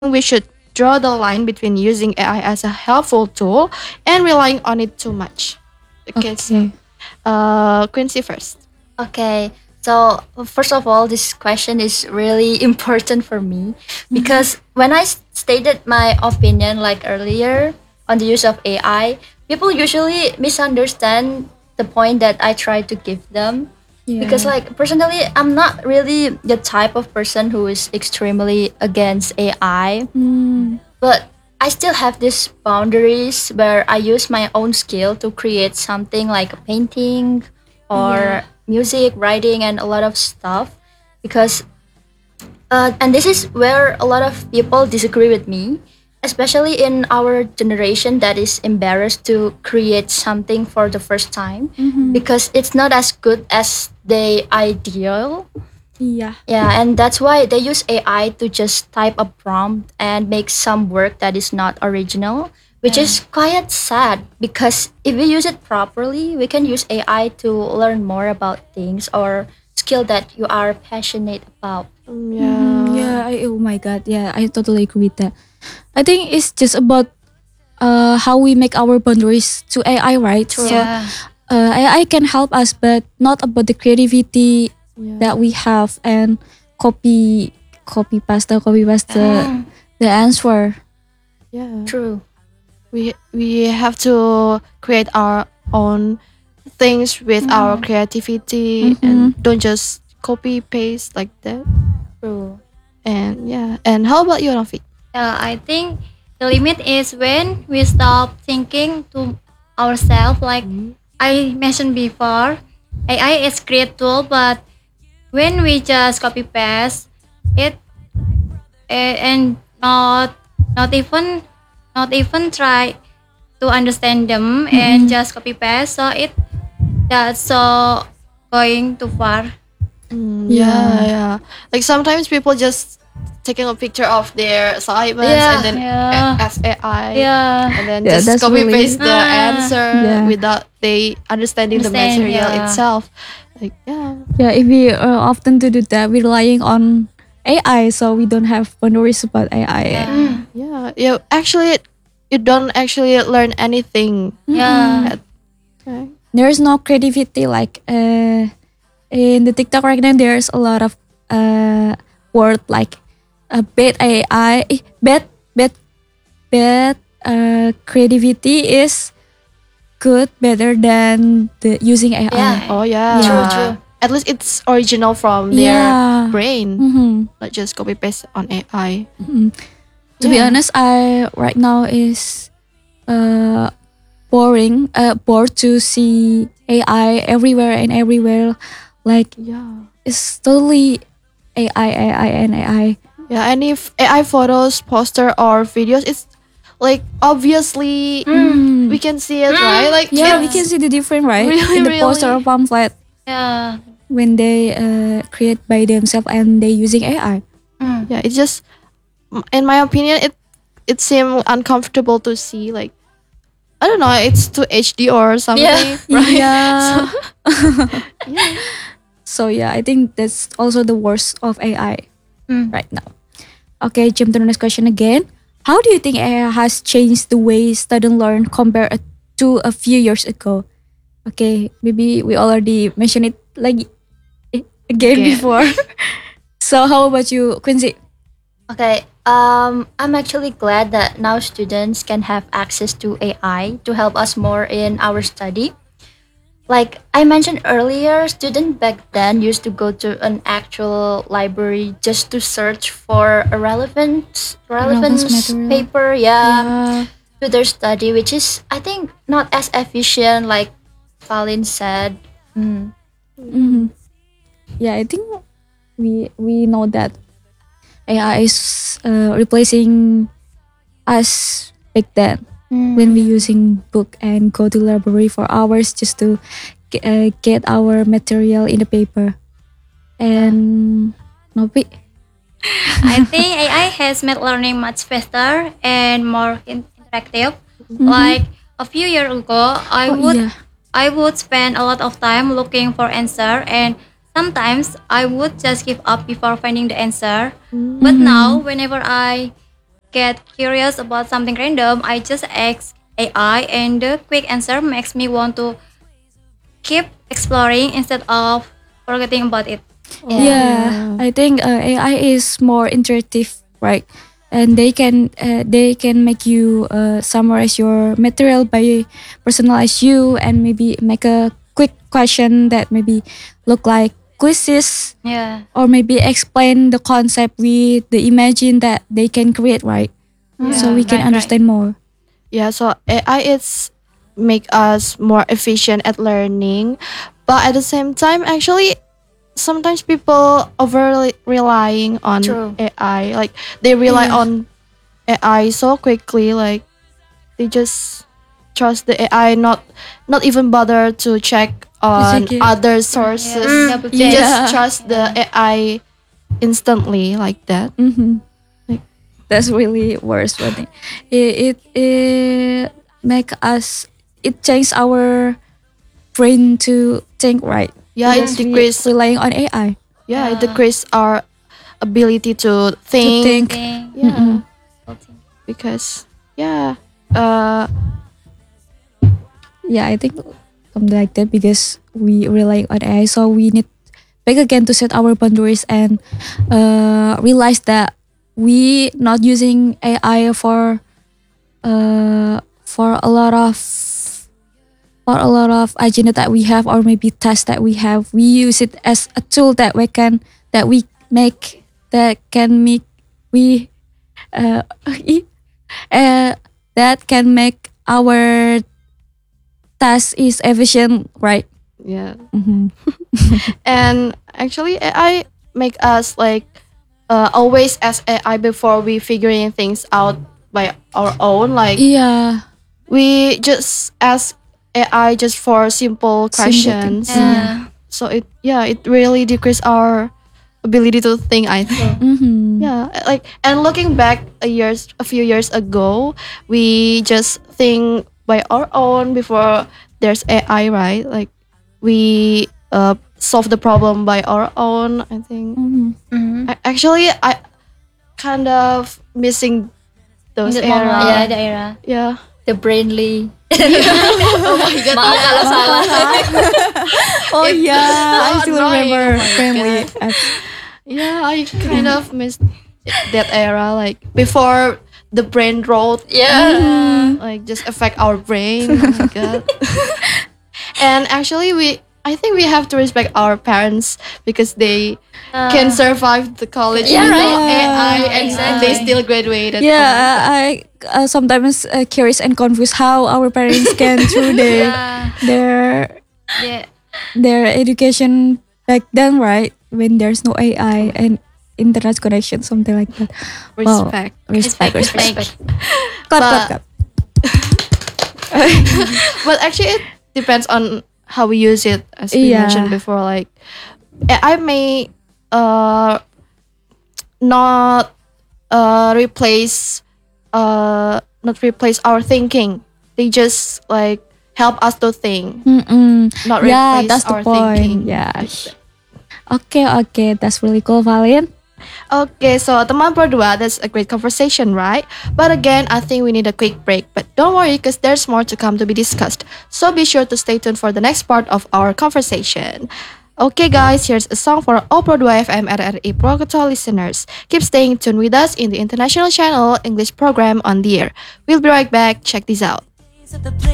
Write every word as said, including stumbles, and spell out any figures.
we should draw the line between using A I as a helpful tool and relying on it too much. Okay, so Okay. uh, Quincy first. Okay, so first of all, this question is really important for me because when I s- stated my opinion like earlier on the use of A I, people usually misunderstand the point that I try to give them. Because Yeah. like personally, I'm not really the type of person who is extremely against A I, Mm, but I still have these boundaries where I use my own skill to create something like a painting Yeah. or music, writing, and a lot of stuff. Because, uh, and this is where a lot of people disagree with me, especially in our generation that is embarrassed to create something for the first time mhm. because it's not as good as the ideal. Yeah. Yeah, and that's why they use A I to just type a prompt and make some work that is not original, which Yeah. is quite sad because if we use it properly, we can use A I to learn more about things or skill that you are passionate about. Mm, Mhm. yeah. Yeah. I, oh my god. Yeah. I totally agree with that. I think it's just about uh how we make our boundaries to A I, right? True. So Yeah, uh, A I can help us, but not about the creativity Yeah. that we have and copy, copy pasta, copy pasta Mm, the answer. Yeah. true. We we have to create our own things with our Mm, creativity and Mm-hmm. don't just copy paste like that. true. And yeah. And how about you, Rafi? uh, I think the limit is when we stop thinking to ourselves. Like Mm. I mentioned before, A I is great tool, but when we just copy paste it eh, and not not even not even try to understand them and Mm-hmm. just copy paste, so it that's so going too far. Mm, yeah, Yeah. yeah. Like sometimes people just taking a picture of their assignments and Yeah, then a- yeah, ask A I yeah. and then Yeah. just That's copy really. paste the Ah, answer Yeah. without they understanding the understand? material Yeah. itself. Like yeah, Yeah, if we uh, often to do that, we're relying on A I, so we don't have boundaries about A I. Yeah. Mm, yeah. You actually you don't actually learn anything. Yeah. Mm-mm. At, right? There's no creativity like uh, in the TikTok right now. There's a lot of uh, word like uh, bad A I, eh, bad bad bad uh, creativity is good better than the using A I. yeah, Oh true, Yeah. yeah. true. At least it's original from their Yeah. brain, Mm-hmm. not just copy paste on A I. Mm-hmm. To be Yeah. honest, I right now is uh boring, uh, bored to see A I everywhere and everywhere. Like Yeah. it's totally A I, A I, and A I. Yeah, and if A I photos, poster, or videos, it's like obviously Mm, we can see it, right? Like Yeah, we can it's see the difference, right? really, In the poster or really, pamphlet Yeah. when they uh, create by themselves and they using A I. mm, yeah. It's just, in my opinion, it it seemed uncomfortable to see. Like I don't know, it's too H D or something, right? Yeah. Yeah, So yeah, I think that's also the worst of A I mm. right now. Okay, jump to the next question again. How do you think A I has changed the way students learn compared to a few years ago? Okay, maybe we already mentioned it like eh, again Again. before. So how about you, Quincy? Okay, um, I'm actually glad that now students can have access to A I to help us more in our study. Like I mentioned earlier, students back then used to go to an actual library just to search for a relevant Relevance relevance material. paper, yeah, Yeah. to their study, which is I think not as efficient like Falin said. Mm. Mm-hmm. Yeah, I think we we know that A I is uh, replacing us back then when we using book and go to library for hours just to ge- uh, get our material in the paper. And Nopi. I think A I has made learning much faster and more in- interactive. Mhm. Like a few years ago, I Oh would yeah. I would spend a lot of time looking for answer, and sometimes I would just give up before finding the answer. But now Mhm. whenever I get curious about something random, I just ask A I, and the quick answer makes me want to keep exploring instead of forgetting about it. Yeah, I think uh, A I is more interactive, right? And they can uh, they can make you uh, summarize your material by personalize you and maybe make a quick question that maybe look like quizzes Yeah. or maybe explain the concept with the imagine that they can create, right? So we can right, understand more. Yeah, so A I is make us more efficient at learning, but at the same time, actually, sometimes people over relying on True. A I. Like they rely Yeah. on A I so quickly. Like they just trust the A I, not not even bother to check on check it. other sources. Yeah. They Yeah. just trust the A I instantly like that. Mm-hmm. Like- That's really worse one thing. It, it it make us it change our brain to think, right? Yeah, it Because we decrease. relying on A I. Yeah, it Yeah. decrease our ability to think. think. Thing. Yeah, Mm-mm. because yeah, uh, Yeah, I think something like that because we rely on A I, so we need back again to set our boundaries and uh, realize that we not using A I for uh, for a lot of for a lot of agenda that we have or maybe tasks that we have. We use it as a tool that we can that we make that can make we uh, uh that can make our task is efficient, right? yeah. Mm-hmm. And actually, A I make us like uh, always ask A I before we figuring things out by our own. Like Yeah. we just ask A I just for simple questions. Yeah. So it yeah, it really decrease our ability to think. I think. Mm-hmm. Yeah, like and looking back a years a few years ago, we just think by our own before there's A I, right? Like we uh solve the problem by our own. I think Mm-hmm. Mm-hmm. A- actually I kind of missing those The era. moment, yeah, the era. Yeah. The brainly. Oh my god. Maaf kalau salah. Oh yeah, I so still annoying. remember Oh my family. apps. Yeah, I kind of missed that era. Like before the brain rot Yeah. like just affect our brain. Oh my god. And actually we I think we have to respect our parents because they can survive the college Yeah, without right. A I and Exactly. they still graduated. Yeah, I uh, sometimes uh, curious and confused how our parents can through their Yeah. their Yeah. their education back then, right? When there's no A I and internet connection, something like that. Wow. Respect. Respect, respect. Respect. Clap, But- clap, clap. But actually it depends on how we use it as we Yeah. mentioned before. Like A I may uh not uh replace uh not replace our thinking. They just like help us to think, Mm-mm. not Yeah, replace that's the our point. thinking. Yeah. Okay, okay, that's really cool, Valian. Okay, so teman berdua, that's a great conversation, right? But again, I think we need a quick break. But don't worry, because there's more to come to be discussed. So be sure to stay tuned for the next part of our conversation. Okay, guys, here's a song for all Pro two F M R R I Prokoto listeners. Keep staying tuned with us in the international channel English program on the air. We'll be right back. Check this out.